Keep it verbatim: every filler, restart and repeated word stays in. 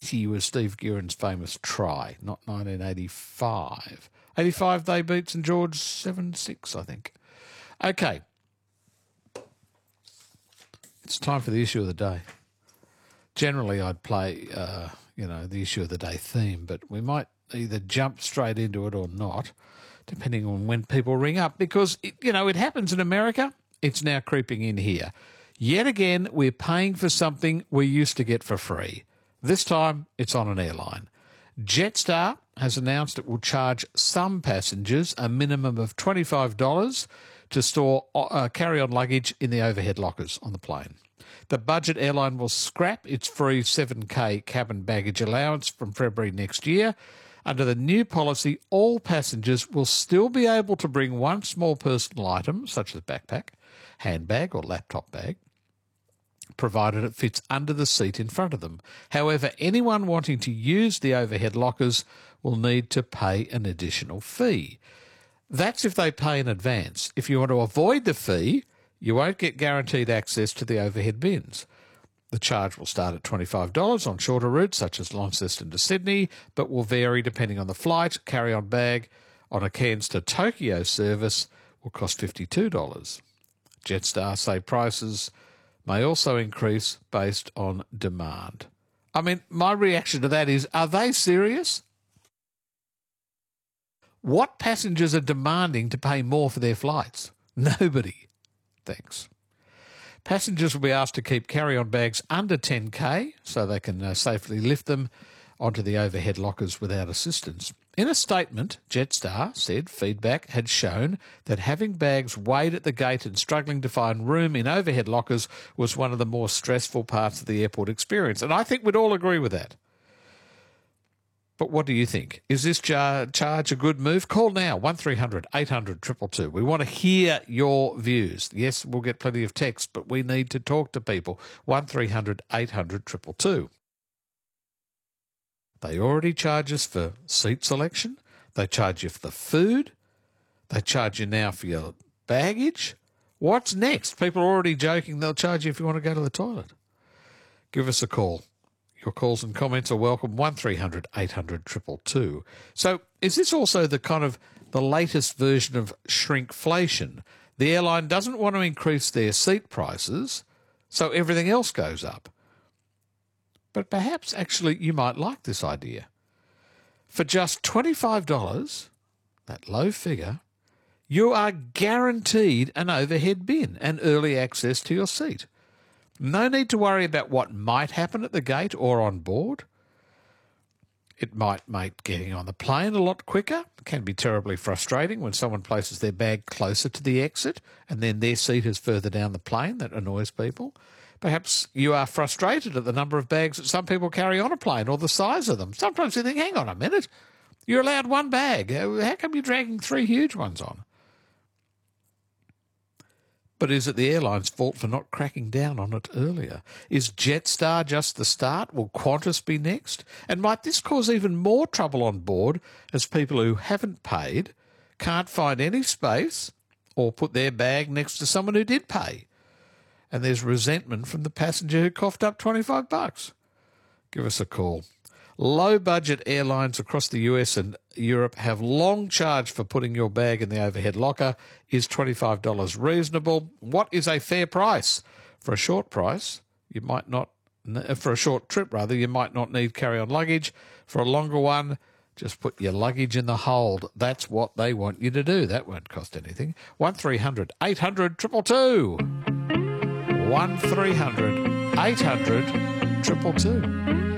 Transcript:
eighty was Steve Guerin's famous try, not nineteen eighty-five. eighty-five they beat St George seven six, I think. Okay. It's time for the issue of the day. Generally, I'd play, uh, you know, the issue of the day theme, but we might either jump straight into it or not, depending on when people ring up, because, it, you know, it happens in America. It's now creeping in here. Yet again, we're paying for something we used to get for free. This time, it's on an airline. Jetstar has announced it will charge some passengers a minimum of twenty-five dollars to store uh, carry-on luggage in the overhead lockers on the plane. The budget airline will scrap its free seven K cabin baggage allowance from February next year. Under the new policy, all passengers will still be able to bring one small personal item, such as backpack, handbag or laptop bag, provided it fits under the seat in front of them. However, anyone wanting to use the overhead lockers will need to pay an additional fee. That's if they pay in advance. If you want to avoid the fee, you won't get guaranteed access to the overhead bins. The charge will start at twenty-five dollars on shorter routes such as Launceston to Sydney, but will vary depending on the flight. Carry-on bag on a Cairns to Tokyo service will cost fifty-two dollars. Jetstar say prices may also increase based on demand. I mean, my reaction to that is, are they serious? What passengers are demanding to pay more for their flights? Nobody. Thanks. Passengers will be asked to keep carry-on bags under ten K so they can uh, safely lift them onto the overhead lockers without assistance. In a statement, Jetstar said feedback had shown that having bags weighed at the gate and struggling to find room in overhead lockers was one of the more stressful parts of the airport experience. And I think we'd all agree with that. But what do you think? Is this jar- charge a good move? Call now, one three hundred eight hundred two two two. We want to hear your views. Yes, we'll get plenty of text, but we need to talk to people. one three hundred eight hundred two two two. They already charge us for seat selection. They charge you for the food. They charge you now for your baggage. What's next? People are already joking they'll charge you if you want to go to the toilet. Give us a call. Your calls and comments are welcome, one three hundred eight hundred two two two. So is this also the kind of the latest version of shrinkflation? The airline doesn't want to increase their seat prices, so everything else goes up. But perhaps actually you might like this idea. For just twenty-five dollars, that low figure, you are guaranteed an overhead bin and early access to your seat. No need to worry about what might happen at the gate or on board. It might make getting on the plane a lot quicker. It can be terribly frustrating when someone places their bag closer to the exit and then their seat is further down the plane. That annoys people. Perhaps you are frustrated at the number of bags that some people carry on a plane or the size of them. Sometimes you think, hang on a minute, you're allowed one bag. How come you're dragging three huge ones on? But is it the airline's fault for not cracking down on it earlier? Is Jetstar just the start? Will Qantas be next? And might this cause even more trouble on board as people who haven't paid can't find any space or put their bag next to someone who did pay? And there's resentment from the passenger who coughed up twenty-five bucks. Give us a call. Low-budget airlines across the U S and Europe have long charged for putting your bag in the overhead locker. Is twenty-five dollars reasonable? What is a fair price? For a short price, you might not, for a short trip rather, you might not need carry-on luggage. For a longer one, just put your luggage in the hold. That's what they want you to do. That won't cost anything. one three hundred eight hundred two two two. one three hundred eight hundred two two two.